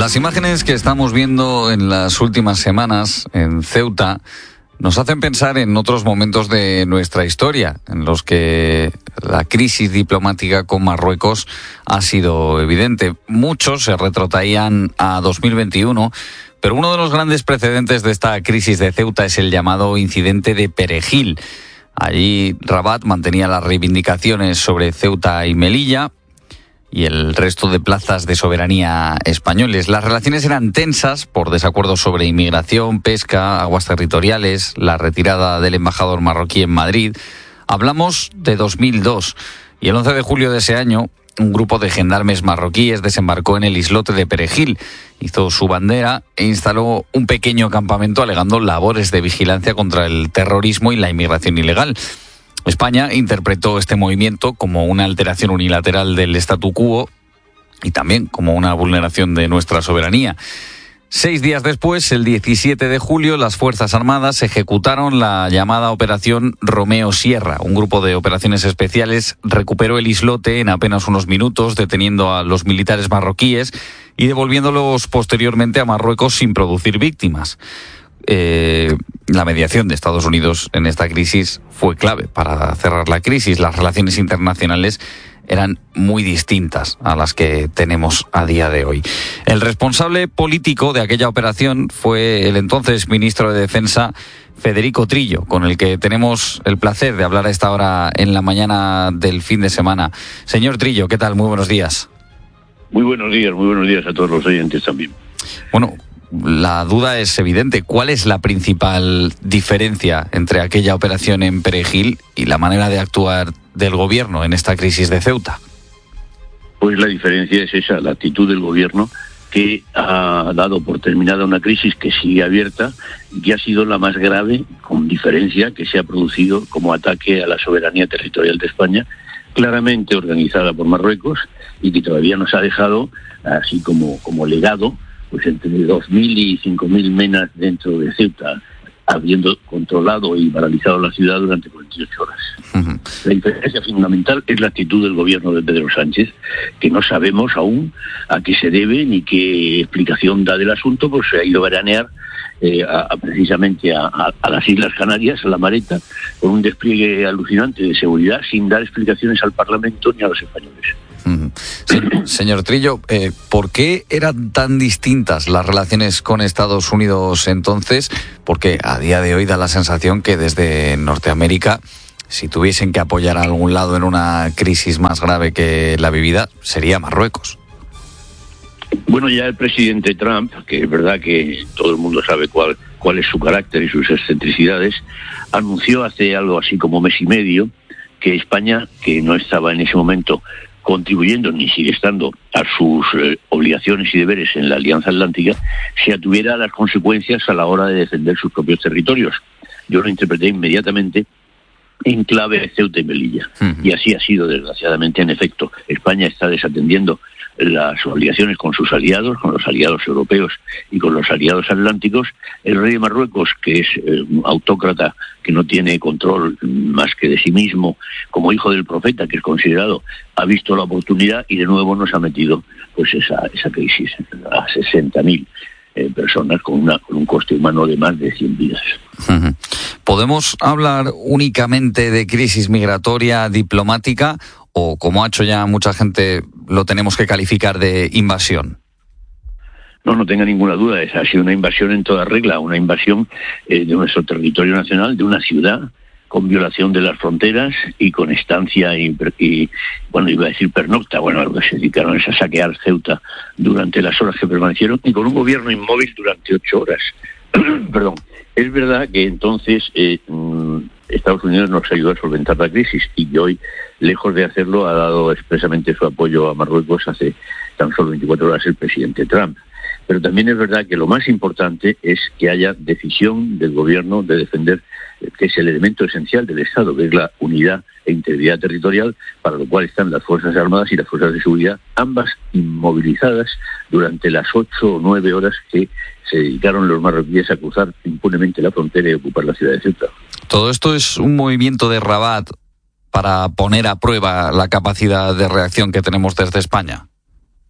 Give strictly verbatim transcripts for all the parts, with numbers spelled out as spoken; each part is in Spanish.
Las imágenes que estamos viendo en las últimas semanas en Ceuta nos hacen pensar en otros momentos de nuestra historia, en los que la crisis diplomática con Marruecos ha sido evidente. Muchos se retrotraían a dos mil veintiuno, pero uno de los grandes precedentes de esta crisis de Ceuta es el llamado incidente de Perejil. Allí Rabat mantenía las reivindicaciones sobre Ceuta y Melilla y el resto de plazas de soberanía españoles. Las relaciones eran tensas por desacuerdos sobre inmigración, pesca, aguas territoriales, la retirada del embajador marroquí en Madrid. Hablamos de dos mil dos y el once de julio de ese año un grupo de gendarmes marroquíes desembarcó en el islote de Perejil, hizo su bandera e instaló un pequeño campamento alegando labores de vigilancia contra el terrorismo y la inmigración ilegal. España interpretó este movimiento como una alteración unilateral del statu quo y también como una vulneración de nuestra soberanía. Seis días después, el diecisiete de julio, las Fuerzas Armadas ejecutaron la llamada Operación Romeo Sierra. Un grupo de operaciones especiales recuperó el islote en apenas unos minutos, deteniendo a los militares marroquíes y devolviéndolos posteriormente a Marruecos sin producir víctimas. Eh, la mediación de Estados Unidos en esta crisis fue clave para cerrar la crisis. Las relaciones internacionales eran muy distintas a las que tenemos a día de hoy. El responsable político de aquella operación fue el entonces ministro de Defensa, Federico Trillo, con el que tenemos el placer de hablar a esta hora en la mañana del fin de semana. Señor Trillo, ¿qué tal? Muy buenos días. Muy buenos días, muy buenos días a todos los oyentes también. Bueno, la duda es evidente. ¿Cuál es la principal diferencia entre aquella operación en Perejil y la manera de actuar del gobierno en esta crisis de Ceuta? Pues la diferencia es esa, la actitud del gobierno, que ha dado por terminada una crisis que sigue abierta y que ha sido la más grave, con diferencia, que se ha producido como ataque a la soberanía territorial de España, claramente organizada por Marruecos y que todavía nos ha dejado, así como, como legado, pues entre dos mil y cinco mil menas dentro de Ceuta, habiendo controlado y paralizado la ciudad durante cuarenta y ocho horas. Uh-huh. La diferencia fundamental es la actitud del gobierno de Pedro Sánchez, que no sabemos aún a qué se debe ni qué explicación da del asunto, pues se ha ido a veranear eh, a, a, precisamente a, a, a las Islas Canarias, a La Mareta, con un despliegue alucinante de seguridad, sin dar explicaciones al Parlamento ni a los españoles. Señor, señor Trillo, eh, ¿por qué eran tan distintas las relaciones con Estados Unidos entonces? Porque a día de hoy da la sensación que desde Norteamérica, si tuviesen que apoyar a algún lado en una crisis más grave que la vivida, sería Marruecos. Bueno, ya el presidente Trump, que es verdad que todo el mundo sabe cuál, cuál es su carácter y sus excentricidades, anunció hace algo así como mes y medio que España, que no estaba en ese momento contribuyendo ni sigue estando a sus eh, obligaciones y deberes en la Alianza Atlántica, se atuviera a las consecuencias a la hora de defender sus propios territorios. Yo lo interpreté inmediatamente en clave de Ceuta y Melilla. Uh-huh. Y así ha sido, desgraciadamente, en efecto. España está desatendiendo las obligaciones con sus aliados, con los aliados europeos y con los aliados atlánticos. El rey de Marruecos, que es eh, un autócrata que no tiene control más que de sí mismo, como hijo del profeta, que es considerado, ha visto la oportunidad y de nuevo nos ha metido pues esa, esa crisis a sesenta mil eh, personas con, una, con un coste humano de más de cien vidas. Uh-huh. ¿Podemos hablar únicamente de crisis migratoria diplomática o, como ha hecho ya mucha gente, lo tenemos que calificar de invasión? No, no tenga ninguna duda, esa ha sido una invasión en toda regla, una invasión eh, de nuestro territorio nacional, de una ciudad, con violación de las fronteras y con estancia y, y bueno, iba a decir pernocta, bueno, lo que se dedicaron es a saquear Ceuta durante las horas que permanecieron y con un gobierno inmóvil durante ocho horas. Perdón. Es verdad que entonces eh, Estados Unidos nos ayudó a solventar la crisis y que hoy, lejos de hacerlo, ha dado expresamente su apoyo a Marruecos hace tan solo veinticuatro horas el presidente Trump. Pero también es verdad que lo más importante es que haya decisión del gobierno de defender, que es el elemento esencial del Estado, que es la unidad e integridad territorial, para lo cual están las Fuerzas Armadas y las Fuerzas de Seguridad, ambas inmovilizadas durante las ocho o nueve horas que se dedicaron los marroquíes a cruzar impunemente la frontera y ocupar la ciudad de Ceuta. Todo esto es un movimiento de Rabat para poner a prueba la capacidad de reacción que tenemos desde España.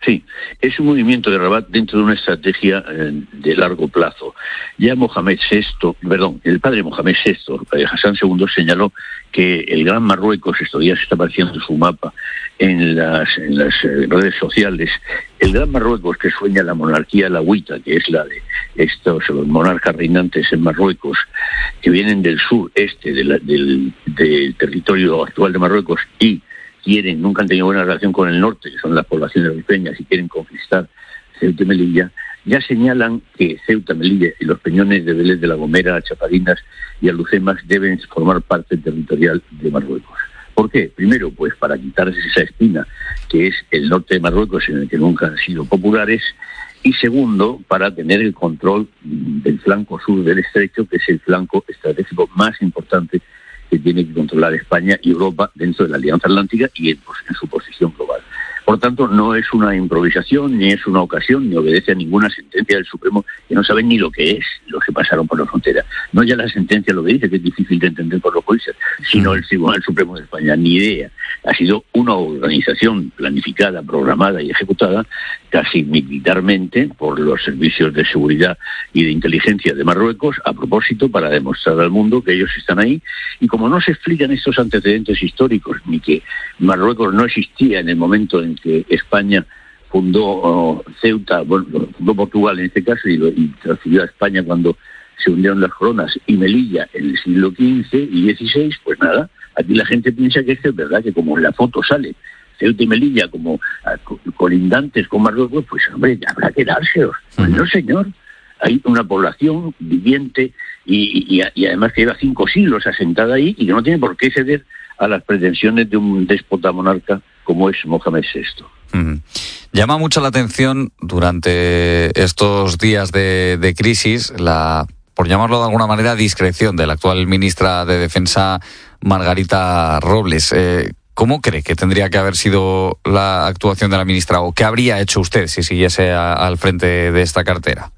Sí, es un movimiento de Rabat dentro de una estrategia eh, de largo plazo. Ya Mohamed sexto, perdón, el padre Mohamed sexto, eh, Hassan segundo, señaló que el Gran Marruecos, estos días está apareciendo en su mapa en las, en las eh, redes sociales, el Gran Marruecos que sueña la monarquía alauita, que es la de estos los monarcas reinantes en Marruecos, que vienen del sur este de la, del, del territorio actual de Marruecos y quieren, nunca han tenido buena relación con el norte, que son las poblaciones rifeñas, y quieren conquistar Ceuta y Melilla, ya señalan que Ceuta, Melilla y los peñones de Vélez de la Gomera, Chafarinas y Alhucemas deben formar parte territorial de Marruecos. ¿Por qué? Primero, pues para quitarse esa espina, que es el norte de Marruecos, en el que nunca han sido populares, y segundo, para tener el control del flanco sur del estrecho, que es el flanco estratégico más importante que tiene que controlar España y Europa dentro de la Alianza Atlántica y en, pues, en su posición global. Por tanto, no es una improvisación, ni es una ocasión, ni obedece a ninguna sentencia del Supremo, que no saben ni lo que es los que pasaron por la frontera. No ya la sentencia lo que dice, que es difícil de entender por los jueces, sino el Tribunal Supremo de España, ni idea. Ha sido una organización planificada, programada y ejecutada casi militarmente por los servicios de seguridad y de inteligencia de Marruecos, a propósito, para demostrar al mundo que ellos están ahí. Y como no se explican estos antecedentes históricos, ni que Marruecos no existía en el momento en que España fundó oh, Ceuta, bueno, fundó Portugal en este caso, y, y transfirió a España cuando se hundieron las coronas, y Melilla en el siglo quince y dieciséis, pues nada, aquí la gente piensa que es verdad, que como en la foto sale Ceuta y Melilla como uh, colindantes con Marruecos, pues hombre, habrá que dárselos. Pues no, señor. Hay una población viviente y, y, y además que lleva cinco siglos asentada ahí y que no tiene por qué ceder a las pretensiones de un déspota monarca como es Mohamed sexto. Mm. Llama mucho la atención durante estos días de, de crisis la, por llamarlo de alguna manera, discreción de la actual ministra de Defensa, Margarita Robles. Eh, ¿Cómo cree que tendría que haber sido la actuación de la ministra o qué habría hecho usted si siguiese a, al frente de esta cartera?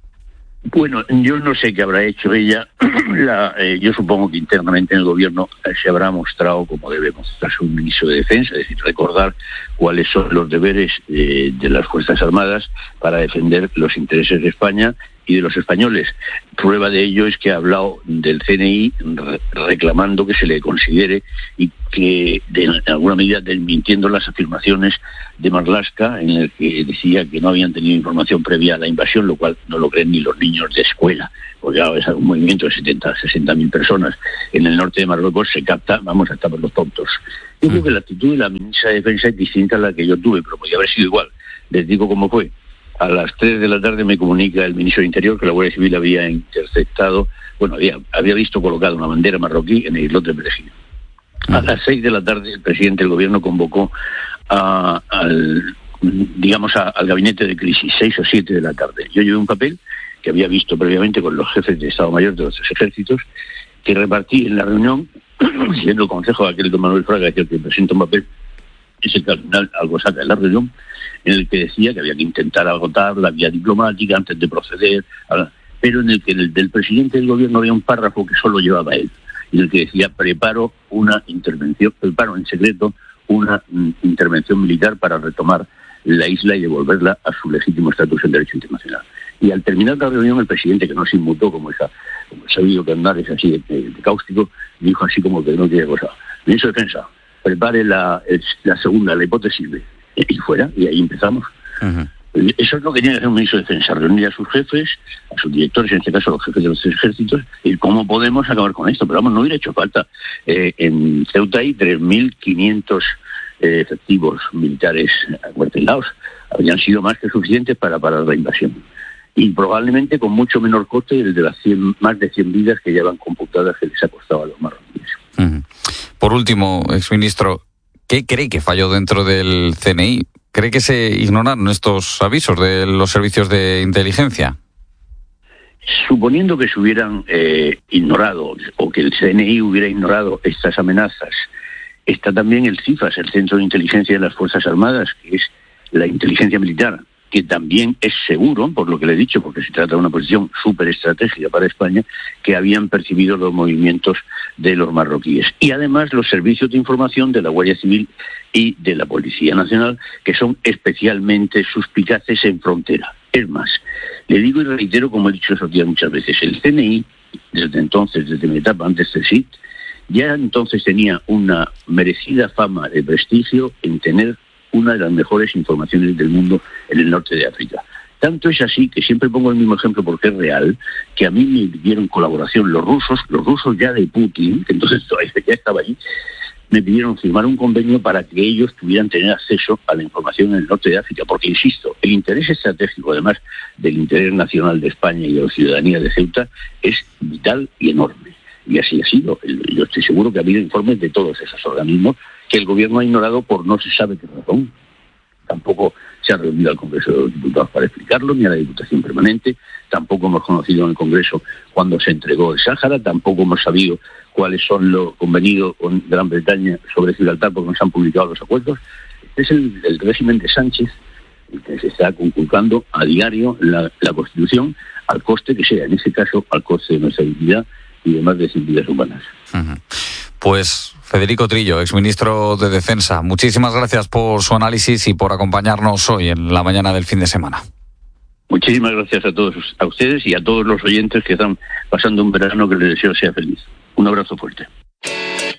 Bueno, yo no sé qué habrá hecho ella. La, eh, yo supongo que internamente en el gobierno eh, se habrá mostrado como debe mostrarse un ministro de Defensa, es decir, recordar cuáles son los deberes eh, de las Fuerzas Armadas para defender los intereses de España y de los españoles. Prueba de ello es que ha hablado del C N I re- reclamando que se le considere y que, de, en alguna medida, desmintiendo las afirmaciones de Marlaska, en el que decía que no habían tenido información previa a la invasión, lo cual no lo creen ni los niños de escuela, porque claro, es un movimiento de setenta, sesenta mil personas en el norte de Marruecos, se capta, vamos, hasta por los tontos. Yo creo que la actitud de la ministra de Defensa es distinta a la que yo tuve, pero podría haber sido igual. Les digo cómo fue. A las tres de la tarde me comunica el ministro de Interior que la Guardia Civil había interceptado, bueno, había, había visto colocada una bandera marroquí en el islote de Perejil. A las seis de la tarde el presidente del gobierno convocó a, al, digamos, a, al gabinete de crisis, seis o siete de la tarde. Yo llevé un papel que había visto previamente con los jefes de Estado Mayor de los tres ejércitos, que repartí en la reunión, siendo el consejo de aquel don Manuel Fraga, que presenta un papel, es el que al final algo saca de la reunión, en el que decía que había que intentar agotar la vía diplomática antes de proceder, pero en el que el del presidente del gobierno había un párrafo que solo llevaba él, en el que decía, preparo una intervención, preparo en secreto una mm, intervención militar para retomar la isla y devolverla a su legítimo estatus en derecho internacional. Y al terminar la reunión, el presidente, que no se inmutó, como esa, como he sabido que andar es así de, de, de cáustico, dijo así como que no tiene cosa. Ministro de Defensa, prepare la, la segunda, la hipótesis B, y fuera, y ahí empezamos. Uh-huh. Eso es lo que tiene que hacer un ministro de Defensa, reunir a sus jefes, a sus directores, en este caso a los jefes de los tres ejércitos, y cómo podemos acabar con esto. Pero vamos, no hubiera hecho falta. Eh, en Ceuta hay tres mil quinientos eh, efectivos militares acuartelados. Habrían sido más que suficientes para parar la invasión. Y probablemente con mucho menor coste el de las cien, más de cien vidas que ya van computadas que les ha costado a los marroquíes. Uh-huh. Por último, exministro, ¿qué cree que falló dentro del C N I? ¿Cree que se ignoraron estos avisos de los servicios de inteligencia? Suponiendo que se hubieran eh, ignorado o que el C N I hubiera ignorado estas amenazas, está también el CIFAS, el Centro de Inteligencia de las Fuerzas Armadas, que es la inteligencia militar que también es seguro, por lo que le he dicho, porque se trata de una posición súper estratégica para España, que habían percibido los movimientos de los marroquíes. Y además los servicios de información de la Guardia Civil y de la Policía Nacional, que son especialmente suspicaces en frontera. Es más, le digo y reitero, como he dicho esos días muchas veces, el C N I, desde entonces, desde mi etapa antes del S I T, ya entonces tenía una merecida fama de prestigio en tener una de las mejores informaciones del mundo en el norte de África. Tanto es así que siempre pongo el mismo ejemplo porque es real, que a mí me pidieron colaboración los rusos, los rusos ya de Putin, que entonces todavía ya estaba allí, me pidieron firmar un convenio para que ellos pudieran tener acceso a la información en el norte de África, porque, insisto, el interés estratégico, además del interés nacional de España y de la ciudadanía de Ceuta, es vital y enorme. Y así ha sido. Yo estoy seguro que ha habido informes de todos esos organismos que el gobierno ha ignorado por no se sabe qué razón. Tampoco se ha reunido al Congreso de los Diputados para explicarlo, ni a la Diputación Permanente. Tampoco hemos conocido en el Congreso cuándo se entregó el Sáhara. Tampoco hemos sabido cuáles son los convenidos con Gran Bretaña sobre Gibraltar, porque no se han publicado los acuerdos. Este es el, el régimen de Sánchez, el que se está conculcando a diario la, la Constitución, al coste que sea, en ese caso, al coste de nuestra dignidad y de más de cien vidas humanas. Uh-huh. Pues Federico Trillo, exministro de Defensa, muchísimas gracias por su análisis y por acompañarnos hoy en la mañana del fin de semana. Muchísimas gracias a todos, a ustedes y a todos los oyentes que están pasando un verano que les deseo sea feliz. Un abrazo fuerte.